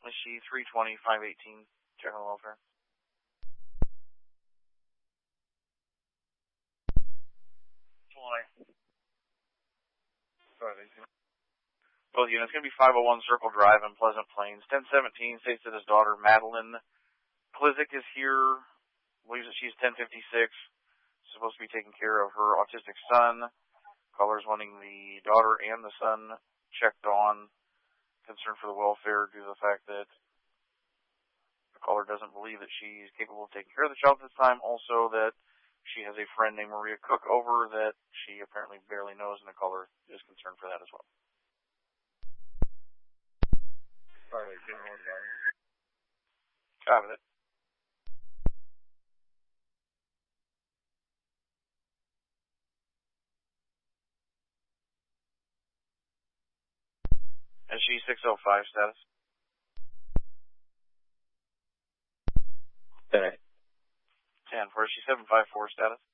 Is she 320, 518, general welfare? Why? 518. Both units. It's going to be 501 Circle Drive in Pleasant Plains. 1017 states that his daughter, Madeline Klizik, is here. Believes that she's 1056. Supposed to be taking care of her autistic son. Caller's wanting the daughter and the son checked on. Concerned for the welfare due to the fact that the caller doesn't believe that she's capable of taking care of the child at this time. Also that she has a friend named Maria Cook over that she apparently barely knows, and the caller is concerned for that as well. Got it. Is she 605 status? 10. 10. Where is she 754 status?